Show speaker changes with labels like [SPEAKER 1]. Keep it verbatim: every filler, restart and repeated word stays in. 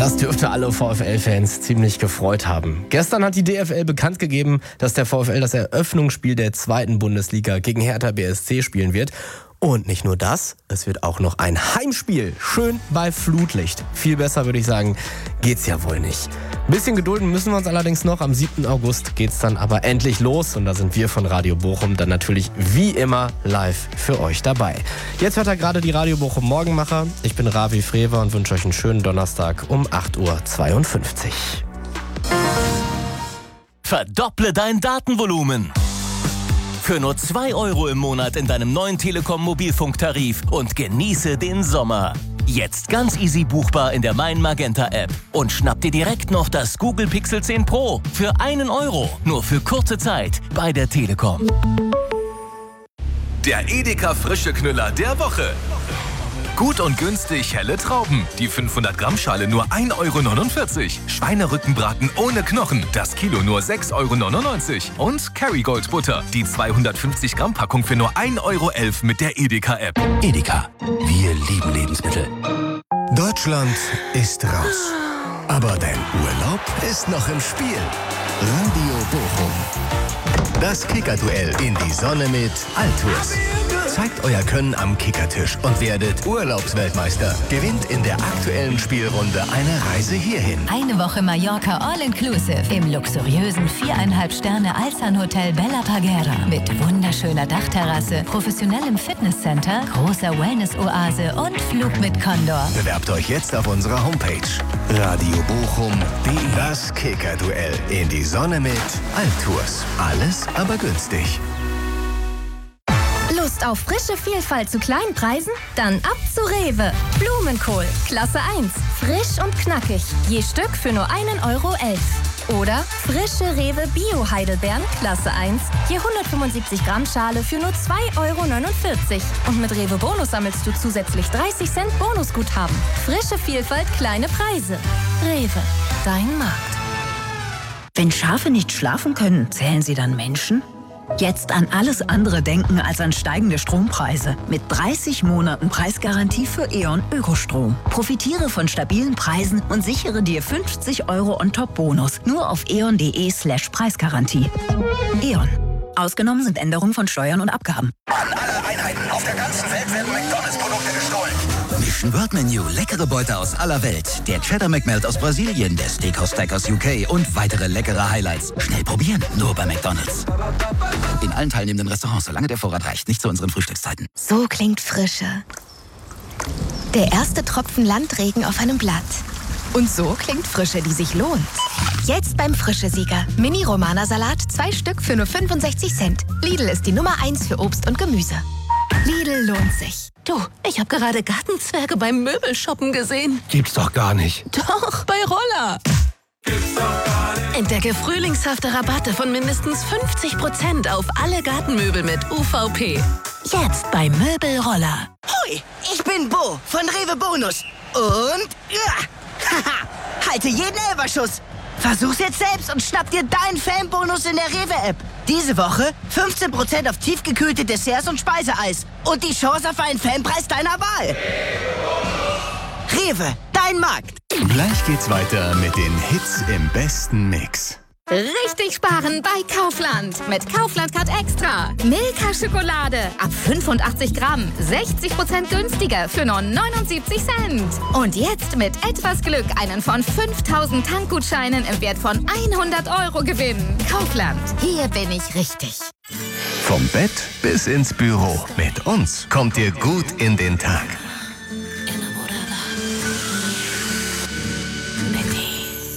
[SPEAKER 1] Das dürfte alle VfL-Fans ziemlich gefreut haben. Gestern hat die D F L bekannt gegeben, dass der VfL das Eröffnungsspiel der zweiten Bundesliga gegen Hertha B S C spielen wird. Und nicht nur das, es wird auch noch ein Heimspiel. Schön bei Flutlicht. Viel besser, würde ich sagen, geht's ja wohl nicht. Ein bisschen gedulden müssen wir uns allerdings noch. Am siebten August geht's dann aber endlich los. Und da sind wir von Radio Bochum dann natürlich wie immer live für euch dabei. Jetzt hört er gerade die Radio Bochum Morgenmacher. Ich bin Ravi Frewer und wünsche euch einen schönen Donnerstag um acht Uhr zweiundfünfzig.
[SPEAKER 2] Verdopple dein Datenvolumen. Für nur zwei Euro im Monat in deinem neuen Telekom-Mobilfunktarif und genieße den Sommer. Jetzt ganz easy buchbar in der Mein Magenta App. Und schnapp dir direkt noch das Google Pixel zehn Pro für einen Euro. Nur für kurze Zeit bei der Telekom.
[SPEAKER 3] Der Edeka Frische Knüller der Woche. Gut und günstig helle Trauben. Die fünfhundert Gramm Schale nur ein Euro neunundvierzig. Schweinerückenbraten ohne Knochen. Das Kilo nur sechs Euro neunundneunzig. Und Kerrygold Butter. Die zweihundertfünfzig Gramm Packung für nur ein Euro elf mit der Edeka App.
[SPEAKER 4] Edeka. Wir lieben Lebensmittel.
[SPEAKER 5] Deutschland ist raus. Aber dein Urlaub ist noch im Spiel. Radio Bochum. Das Kickerduell in die Sonne mit Altours. Zeigt euer Können am Kickertisch und werdet Urlaubsweltmeister. Gewinnt in der aktuellen Spielrunde eine Reise hierhin.
[SPEAKER 6] Eine Woche Mallorca All-Inclusive im luxuriösen viereinhalb Sterne Alsan-Hotel Bella Parguera mit wunderschöner Dachterrasse, professionellem Fitnesscenter, großer Wellness-Oase und Flug mit Condor.
[SPEAKER 5] Bewerbt euch jetzt auf unserer Homepage radio bochum punkt de. Das Kickerduell in die Sonne mit Altours. Alles aber günstig.
[SPEAKER 7] Lust auf frische Vielfalt zu kleinen Preisen? Dann ab zu Rewe. Blumenkohl, Klasse eins. Frisch und knackig. Je Stück für nur einen Euro elf. Oder frische Rewe Bio-Heidelbeeren, Klasse eins. Je hundertfünfundsiebzig Gramm Schale für nur zwei Euro neunundvierzig. Und mit Rewe Bonus sammelst du zusätzlich dreißig Cent Bonusguthaben. Frische Vielfalt, kleine Preise. Rewe, dein Markt.
[SPEAKER 8] Wenn Schafe nicht schlafen können, zählen sie dann Menschen? Jetzt an alles andere denken als an steigende Strompreise. Mit dreißig Monaten Preisgarantie für E.ON Ökostrom. Profitiere von stabilen Preisen und sichere dir fünfzig Euro On-Top-Bonus. Nur auf eon.de slash Preisgarantie. E.ON. Ausgenommen sind Änderungen von Steuern und Abgaben.
[SPEAKER 9] An alle Einheiten auf der ganzen Welt werden McDonalds-Produkte gestohlen.
[SPEAKER 4] Mission World Menu, leckere Beute aus aller Welt. Der Cheddar McMelt aus Brasilien, der Steakhouse Stack aus U K und weitere leckere Highlights. Schnell probieren, nur bei McDonalds. In allen teilnehmenden Restaurants, solange der Vorrat reicht, nicht zu unseren Frühstückszeiten.
[SPEAKER 7] So klingt Frische. Der erste Tropfen Landregen auf einem Blatt. Und so klingt Frische, die sich lohnt. Jetzt beim Frische-Sieger. Mini-Romana-Salat, zwei Stück für nur fünfundsechzig Cent. Lidl ist die Nummer eins für Obst und Gemüse. Lidl lohnt sich.
[SPEAKER 10] Du, ich habe gerade Gartenzwerge beim Möbelshoppen gesehen.
[SPEAKER 1] Gibt's doch gar nicht.
[SPEAKER 10] Doch, bei Roller.
[SPEAKER 9] Gibt's doch gar nicht.
[SPEAKER 10] Entdecke frühlingshafte Rabatte von mindestens fünfzig Prozent auf alle Gartenmöbel mit U V P. Jetzt bei Möbelroller.
[SPEAKER 11] Hui, ich bin Bo von Rewe Bonus. Und ja, haha, halte jeden Elberschuss. Versuch's jetzt selbst und schnapp dir deinen Fanbonus in der Rewe-App. Diese Woche fünfzehn Prozent auf tiefgekühlte Desserts und Speiseeis. Und die Chance auf einen Fanpreis deiner Wahl. Rewe, dein Markt.
[SPEAKER 5] Gleich geht's weiter mit den Hits im besten Mix.
[SPEAKER 7] Richtig sparen bei Kaufland. Mit Kaufland Card Extra. Milka Schokolade ab fünfundachtzig Gramm. sechzig Prozent günstiger für nur neunundsiebzig Cent. Und jetzt mit etwas Glück einen von fünftausend Tankgutscheinen im Wert von hundert Euro gewinnen. Kaufland. Hier bin ich richtig.
[SPEAKER 5] Vom Bett bis ins Büro. Mit uns kommt ihr gut in den Tag.